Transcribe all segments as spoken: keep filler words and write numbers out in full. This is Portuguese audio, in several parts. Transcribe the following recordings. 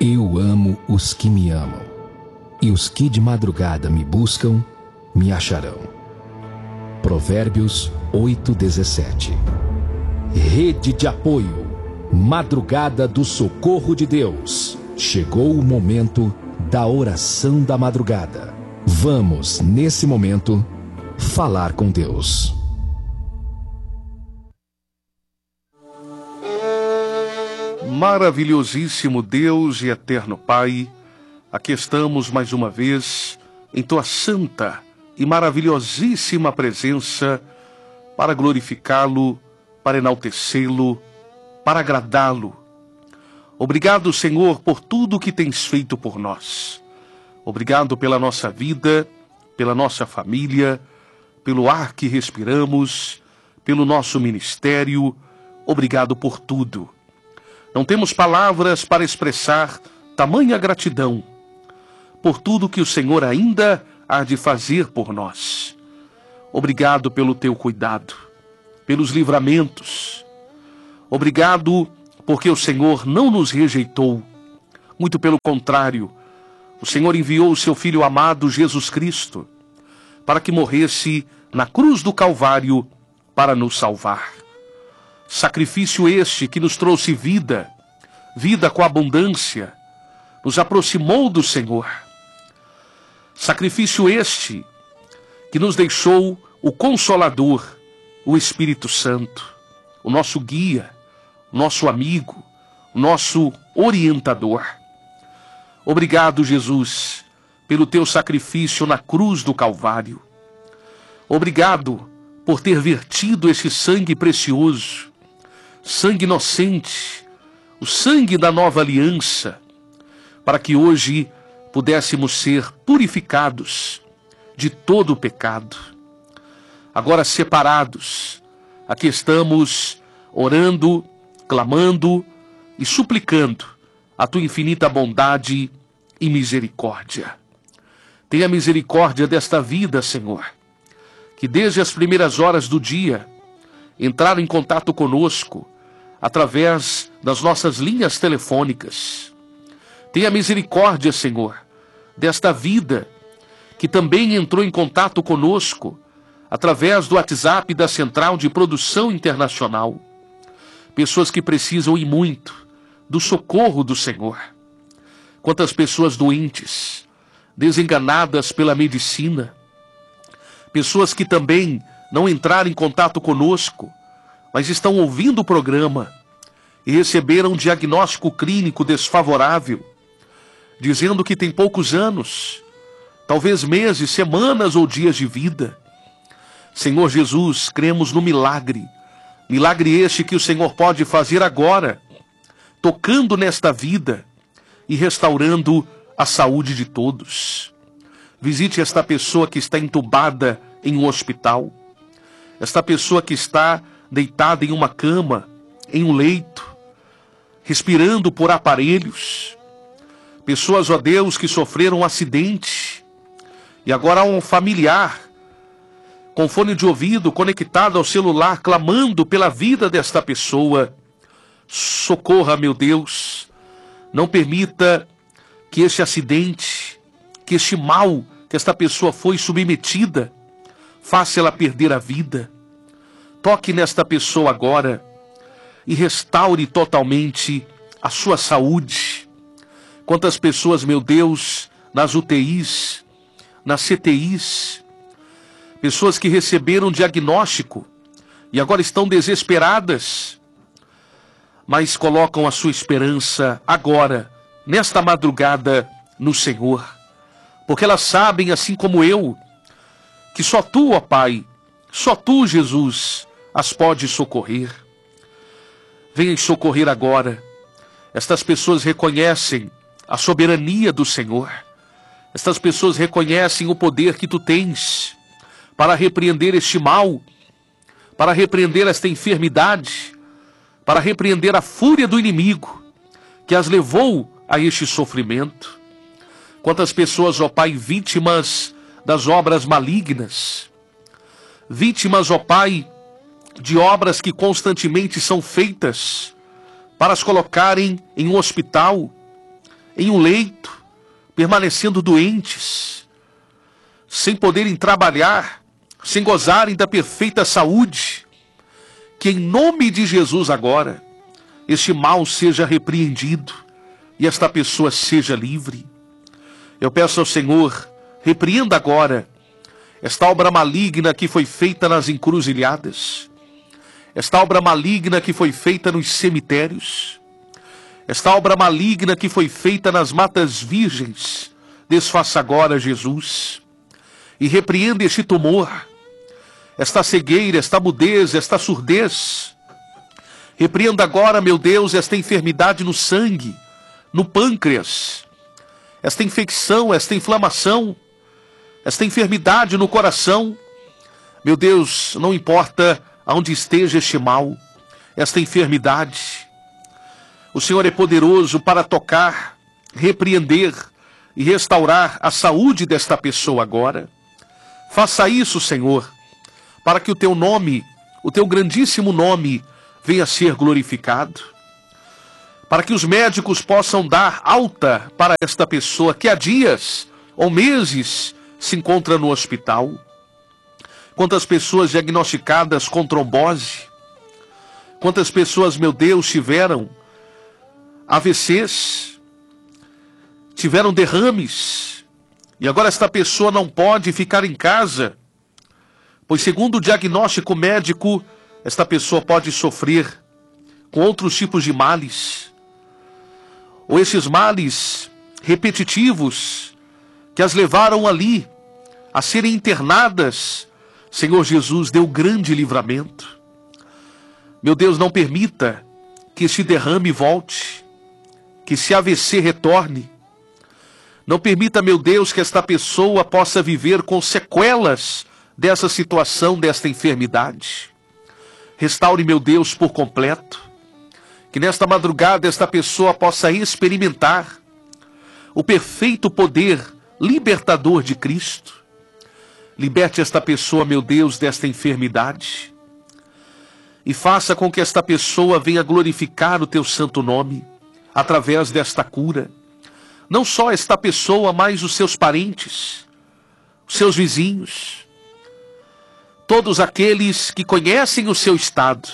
Eu amo os que me amam, e os que de madrugada me buscam, me acharão. Provérbios oito, dezessete. Rede de apoio, madrugada do socorro de Deus. Chegou o momento da oração da madrugada. Vamos, nesse momento, falar com Deus. Maravilhosíssimo Deus e eterno Pai, aqui estamos mais uma vez em Tua santa e maravilhosíssima presença para glorificá-lo, para enaltecê-lo, para agradá-lo. Obrigado, Senhor, por tudo que tens feito por nós. Obrigado pela nossa vida, pela nossa família, pelo ar que respiramos, pelo nosso ministério. Obrigado por tudo. Não temos palavras para expressar tamanha gratidão por tudo que o Senhor ainda há de fazer por nós. Obrigado pelo teu cuidado, pelos livramentos. Obrigado porque o Senhor não nos rejeitou. Muito pelo contrário, o Senhor enviou o seu Filho amado, Jesus Cristo, para que morresse na cruz do Calvário para nos salvar. Sacrifício este que nos trouxe vida, vida com abundância, nos aproximou do Senhor. Sacrifício este que nos deixou o Consolador, o Espírito Santo, o nosso guia, o nosso amigo, o nosso orientador. Obrigado, Jesus, pelo teu sacrifício na cruz do Calvário. Obrigado por ter vertido esse sangue precioso, sangue inocente, o sangue da nova aliança, para que hoje pudéssemos ser purificados de todo o pecado. Agora separados, aqui estamos orando, clamando e suplicando a tua infinita bondade e misericórdia. Tenha misericórdia desta vida, Senhor, que desde as primeiras horas do dia entraram em contato conosco através das nossas linhas telefônicas. Tenha misericórdia, Senhor, desta vida que também entrou em contato conosco através do WhatsApp da Central de Produção Internacional. Pessoas que precisam e muito do socorro do Senhor. Quantas pessoas doentes, desenganadas pela medicina. Pessoas que também não entraram em contato conosco, mas estão ouvindo o programa e receberam um diagnóstico clínico desfavorável, dizendo que tem poucos anos, talvez meses, semanas ou dias de vida. Senhor Jesus, cremos no milagre, milagre este que o Senhor pode fazer agora, tocando nesta vida e restaurando a saúde de todos. Visite esta pessoa que está entubada em um hospital, esta pessoa que está deitada em uma cama, em um leito, respirando por aparelhos. Pessoas, ó Deus, que sofreram um acidente e agora há um familiar com fone de ouvido conectado ao celular, clamando pela vida desta pessoa. Socorra, meu Deus, não permita que este acidente, que este mal que esta pessoa foi submetida, faça ela perder a vida. Toque nesta pessoa agora e restaure totalmente a sua saúde. Quantas pessoas, meu Deus, nas U T Is, nas C T Is, pessoas que receberam diagnóstico e agora estão desesperadas, mas colocam a sua esperança agora, nesta madrugada, no Senhor. Porque elas sabem, assim como eu, que só Tu, ó Pai, só Tu, Jesus, as pode socorrer. Venha socorrer agora. Estas pessoas reconhecem a soberania do Senhor. Estas pessoas reconhecem o poder que Tu tens para repreender este mal, para repreender esta enfermidade, para repreender a fúria do inimigo que as levou a este sofrimento. Quantas pessoas, ó Pai, vítimas das obras malignas, vítimas, ó Pai, de obras que constantemente são feitas para as colocarem em um hospital, em um leito, permanecendo doentes, sem poderem trabalhar, sem gozarem da perfeita saúde, que em nome de Jesus agora, este mal seja repreendido e esta pessoa seja livre. Eu peço ao Senhor, repreenda agora esta obra maligna que foi feita nas encruzilhadas, esta obra maligna que foi feita nos cemitérios, esta obra maligna que foi feita nas matas virgens. Desfaça agora, Jesus, e repreenda este tumor, esta cegueira, esta mudez, esta surdez. Repreenda agora, meu Deus, esta enfermidade no sangue, no pâncreas, esta infecção, esta inflamação, esta enfermidade no coração. Meu Deus, não importa aonde esteja este mal, esta enfermidade, o Senhor é poderoso para tocar, repreender e restaurar a saúde desta pessoa agora. Faça isso, Senhor, para que o teu nome, o teu grandíssimo nome, venha a ser glorificado. Para que os médicos possam dar alta para esta pessoa que há dias ou meses se encontra no hospital. Quantas pessoas diagnosticadas com trombose, quantas pessoas, meu Deus, tiveram A V Cs, tiveram derrames, e agora esta pessoa não pode ficar em casa, pois segundo o diagnóstico médico, esta pessoa pode sofrer com outros tipos de males, ou esses males repetitivos que as levaram ali a serem internadas. Senhor Jesus, deu grande livramento. Meu Deus, não permita que este derrame volte, que esse A V C retorne. Não permita, meu Deus, que esta pessoa possa viver com sequelas dessa situação, desta enfermidade. Restaure, meu Deus, por completo. Que nesta madrugada esta pessoa possa experimentar o perfeito poder libertador de Cristo. Liberte esta pessoa, meu Deus, desta enfermidade. E faça com que esta pessoa venha glorificar o teu santo nome através desta cura. Não só esta pessoa, mas os seus parentes, os seus vizinhos, todos aqueles que conhecem o seu estado,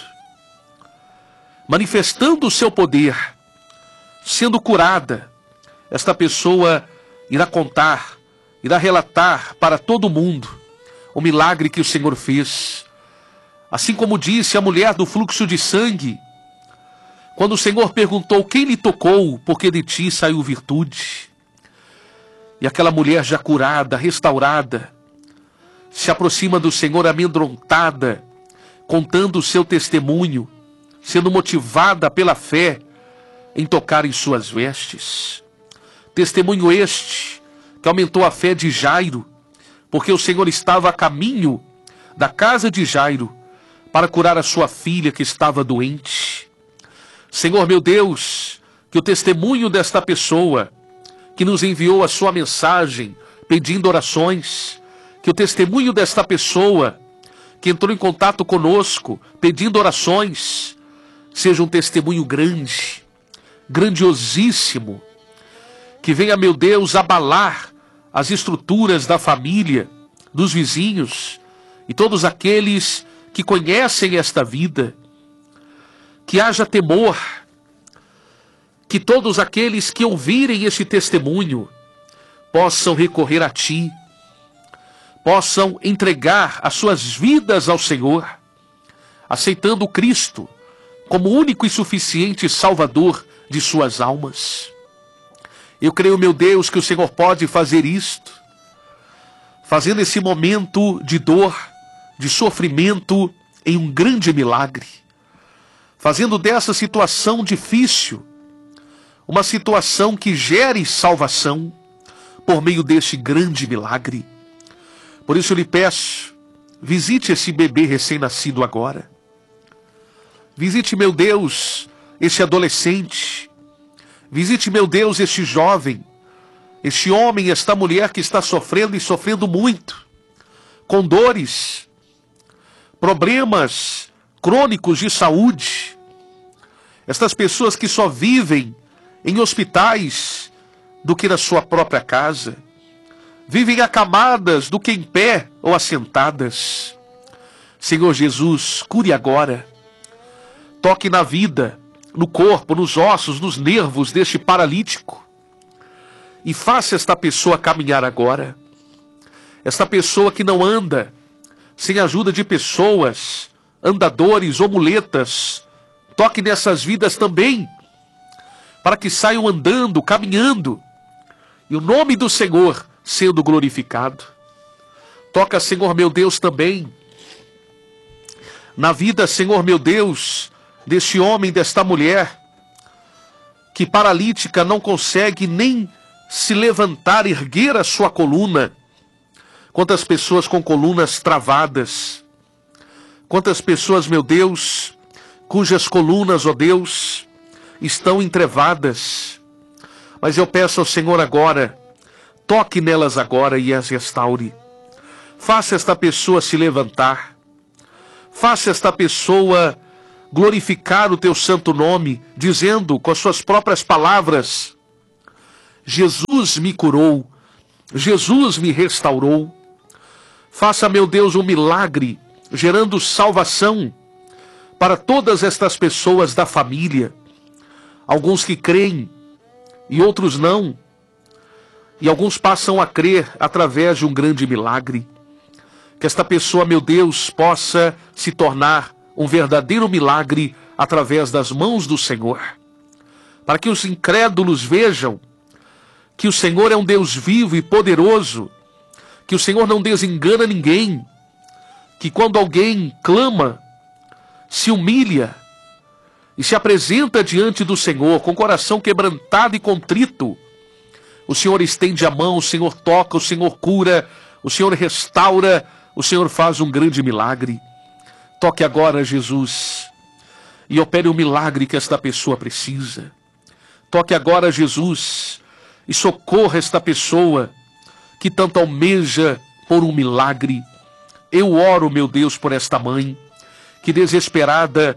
manifestando o seu poder, sendo curada. Esta pessoa irá contar, irá relatar para todo mundo o milagre que o Senhor fez. Assim como disse a mulher do fluxo de sangue, quando o Senhor perguntou quem lhe tocou, porque de ti saiu virtude. E aquela mulher já curada, restaurada, se aproxima do Senhor amedrontada, contando o seu testemunho, sendo motivada pela fé em tocar em suas vestes. Testemunho este que aumentou a fé de Jairo, porque o Senhor estava a caminho da casa de Jairo para curar a sua filha que estava doente. Senhor meu Deus, que o testemunho desta pessoa que nos enviou a sua mensagem pedindo orações, que o testemunho desta pessoa que entrou em contato conosco pedindo orações, seja um testemunho grande, grandiosíssimo, que venha, meu Deus, abalar as estruturas da família, dos vizinhos e todos aqueles que conhecem esta vida. Que haja temor, que todos aqueles que ouvirem este testemunho possam recorrer a Ti, possam entregar as suas vidas ao Senhor, aceitando Cristo como único e suficiente Salvador de suas almas. Eu creio, meu Deus, que o Senhor pode fazer isto, fazendo esse momento de dor, de sofrimento, em um grande milagre. Fazendo dessa situação difícil uma situação que gere salvação por meio deste grande milagre. Por isso eu lhe peço, visite esse bebê recém-nascido agora. Visite, meu Deus, este adolescente. Visite, meu Deus, este jovem, este homem, esta mulher que está sofrendo e sofrendo muito, com dores, problemas crônicos de saúde. Estas pessoas que só vivem em hospitais, do que na sua própria casa. Vivem acamadas do que em pé ou assentadas. Senhor Jesus, cure agora. Toque na vida, no corpo, nos ossos, nos nervos deste paralítico. E faça esta pessoa caminhar agora. Esta pessoa que não anda sem a ajuda de pessoas, andadores ou muletas. Toque nessas vidas também, para que saiam andando, caminhando, e o nome do Senhor sendo glorificado. Toca, Senhor meu Deus, também na vida, Senhor meu Deus, deste homem, desta mulher, que paralítica não consegue nem se levantar, erguer a sua coluna. Quantas pessoas com colunas travadas, quantas pessoas, meu Deus, cujas colunas, ó Deus, estão entrevadas. Mas eu peço ao Senhor agora, toque nelas agora e as restaure. Faça esta pessoa se levantar. Faça esta pessoa glorificar o teu santo nome, dizendo com as suas próprias palavras: Jesus me curou, Jesus me restaurou. Faça, meu Deus, um milagre, gerando salvação para todas estas pessoas da família. Alguns que creem e outros não. E alguns passam a crer através de um grande milagre. Que esta pessoa, meu Deus, possa se tornar um verdadeiro milagre através das mãos do Senhor. Para que os incrédulos vejam que o Senhor é um Deus vivo e poderoso, que o Senhor não desengana ninguém, que quando alguém clama, se humilha e se apresenta diante do Senhor com o coração quebrantado e contrito, o Senhor estende a mão, o Senhor toca, o Senhor cura, o Senhor restaura, o Senhor faz um grande milagre. Toque agora, Jesus, e opere o milagre que esta pessoa precisa. Toque agora, Jesus, e socorra esta pessoa que tanto almeja por um milagre. Eu oro, meu Deus, por esta mãe, que desesperada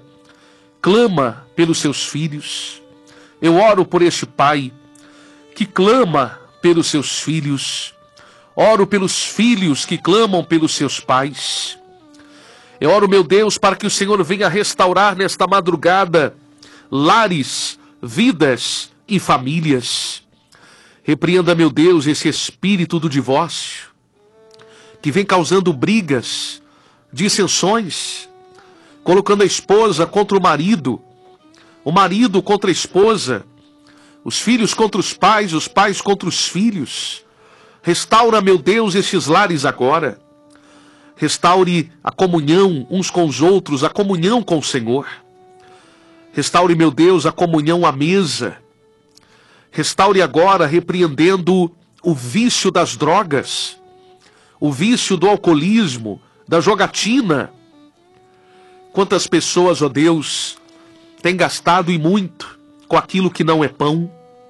clama pelos seus filhos. Eu oro por este pai, que clama pelos seus filhos. Oro pelos filhos que clamam pelos seus pais. Eu oro, meu Deus, para que o Senhor venha restaurar nesta madrugada lares, vidas e famílias. Repreenda, meu Deus, esse espírito do divórcio, que vem causando brigas, dissensões, colocando a esposa contra o marido, o marido contra a esposa, os filhos contra os pais, os pais contra os filhos. Restaura, meu Deus, estes lares agora. Restaure a comunhão uns com os outros, a comunhão com o Senhor. Restaure, meu Deus, a comunhão à mesa. Restaure agora, repreendendo o vício das drogas, o vício do alcoolismo, da jogatina. Quantas pessoas, ó Deus, têm gastado e muito com aquilo que não é pão.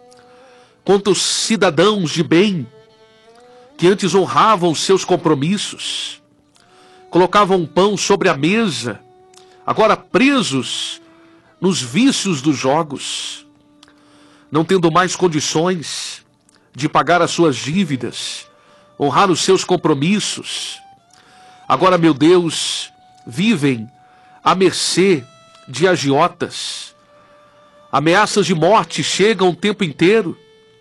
Quantos cidadãos de bem, que antes honravam seus compromissos, colocavam pão sobre a mesa, agora presos nos vícios dos jogos, não tendo mais condições de pagar as suas dívidas, honrar os seus compromissos. Agora, meu Deus, vivem à mercê de agiotas. Ameaças de morte chegam o tempo inteiro.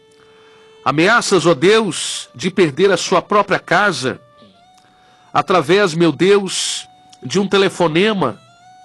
Ameaças, ó Deus, de perder a sua própria casa, através, meu Deus, de um telefonema,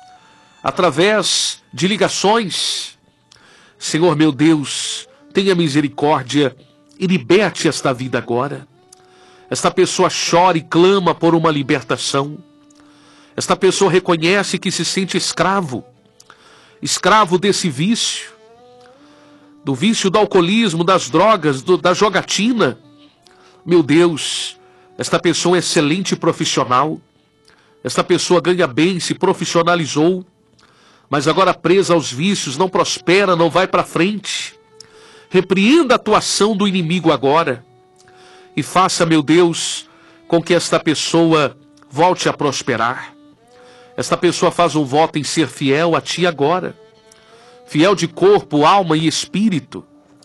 através de ligações. Senhor, meu Deus, tenha misericórdia e liberte esta vida agora. Esta pessoa chora e clama por uma libertação. Esta pessoa reconhece que se sente escravo, escravo desse vício, do vício do alcoolismo, das drogas, do, da jogatina. Meu Deus, esta pessoa é excelente profissional. Esta pessoa ganha bem, se profissionalizou, mas agora presa aos vícios, não prospera, não vai para frente. Repreenda a atuação do inimigo agora e faça, meu Deus, com que esta pessoa volte a prosperar. Esta pessoa faz um voto em ser fiel a Ti agora, fiel de corpo, alma e espírito.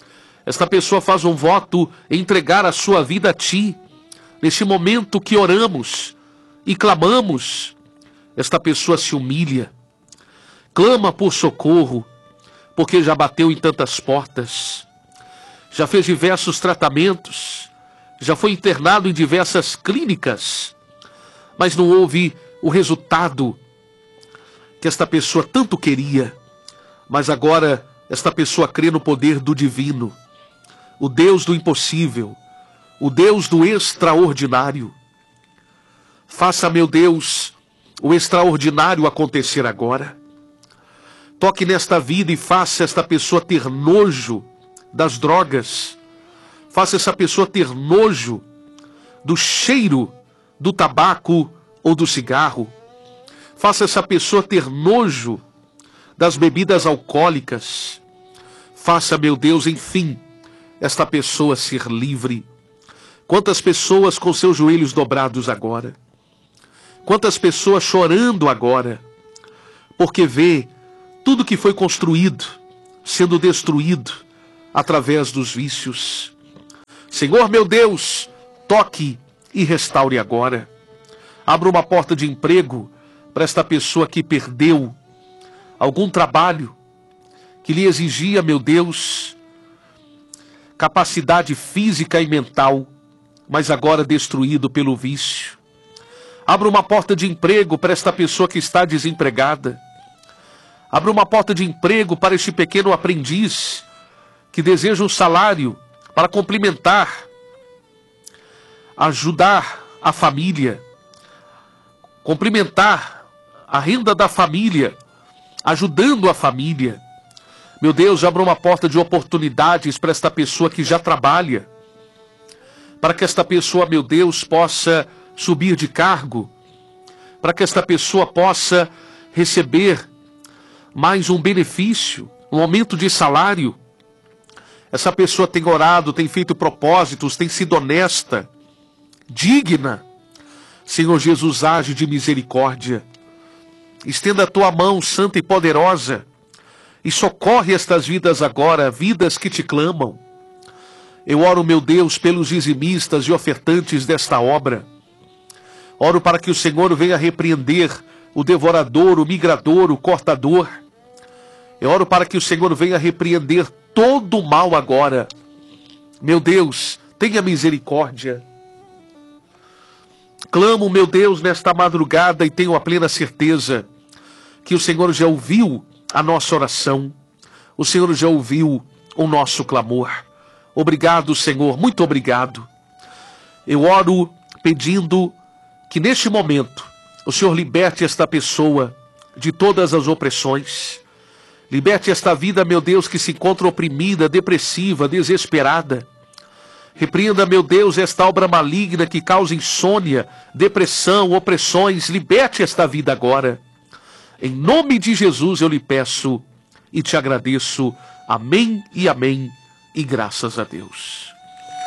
Esta pessoa faz um voto em entregar a sua vida a Ti. Neste momento que oramos e clamamos, esta pessoa se humilha, clama por socorro, porque já bateu em tantas portas, já fez diversos tratamentos, já foi internado em diversas clínicas, mas não houve o resultado que esta pessoa tanto queria. Mas agora esta pessoa crê no poder do divino, o Deus do impossível, o Deus do extraordinário. Faça, meu Deus, o extraordinário acontecer agora. Toque nesta vida e faça esta pessoa ter nojo das drogas. Faça essa pessoa ter nojo do cheiro do tabaco ou do cigarro. Faça essa pessoa ter nojo das bebidas alcoólicas. Faça, meu Deus, enfim, esta pessoa ser livre. Quantas pessoas com seus joelhos dobrados agora. Quantas pessoas chorando agora. Porque vê tudo que foi construído sendo destruído através dos vícios. Senhor, meu Deus, toque e restaure agora. Abra uma porta de emprego para esta pessoa que perdeu algum trabalho que lhe exigia, meu Deus, capacidade física e mental, mas agora destruído pelo vício. Abra uma porta de emprego para esta pessoa que está desempregada. Abra uma porta de emprego para este pequeno aprendiz que deseja um salário para complementar, ajudar a família, complementar a renda da família, ajudando a família. Meu Deus, abra uma porta de oportunidades para esta pessoa que já trabalha, para que esta pessoa, meu Deus, possa subir de cargo, para que esta pessoa possa receber mais um benefício, um aumento de salário. Essa pessoa tem orado, tem feito propósitos, tem sido honesta, digna. Senhor Jesus, age de misericórdia. Estenda a tua mão santa e poderosa e socorre estas vidas agora, vidas que te clamam. Eu oro, meu Deus, pelos dizimistas e ofertantes desta obra. Oro para que o Senhor venha repreender o devorador, o migrador, o cortador. Eu oro para que o Senhor venha repreender todo o mal agora. Meu Deus, tenha misericórdia. Clamo, meu Deus, nesta madrugada e tenho a plena certeza que o Senhor já ouviu a nossa oração. O Senhor já ouviu o nosso clamor. Obrigado, Senhor, muito obrigado. Eu oro pedindo que neste momento o Senhor liberte esta pessoa de todas as opressões. Liberte esta vida, meu Deus, que se encontra oprimida, depressiva, desesperada. Repreenda, meu Deus, esta obra maligna que causa insônia, depressão, opressões. Liberte esta vida agora. Em nome de Jesus eu lhe peço e te agradeço. Amém e amém. E graças a Deus.